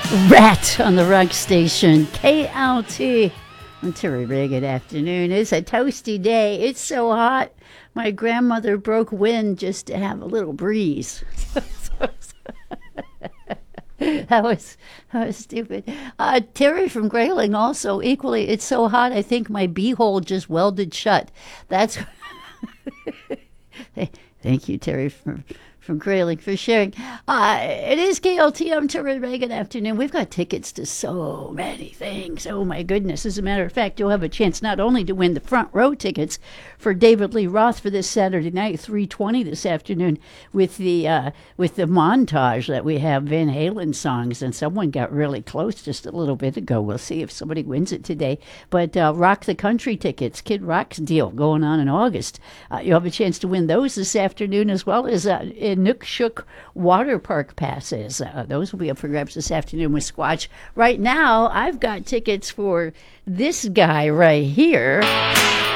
Rat on the rock station, KLT. On Terry Ray, good afternoon. It's a toasty day. It's so hot. My grandmother broke wind just to have a little breeze. That was stupid. Terry from Grayling also equally. It's so hot. I think my beehole just welded shut. That's. Thank you, Terry, from Grayling for sharing. It is KLT. I'm Terry Ray. Good afternoon. We've got tickets to so many things. Oh, my goodness. As a matter of fact, you'll have a chance not only to win the front row tickets for David Lee Roth for this Saturday night, 3:20 this afternoon, with the montage that we have Van Halen songs, and someone got really close just a little bit ago. We'll see if somebody wins it today. But Rock the Country tickets, Kid Rock's deal going on in August. You'll have a chance to win those this afternoon, as well as Inukshuk Water Park passes. Those will be up for grabs this afternoon with Squatch. Right now, I've got tickets for this guy right here.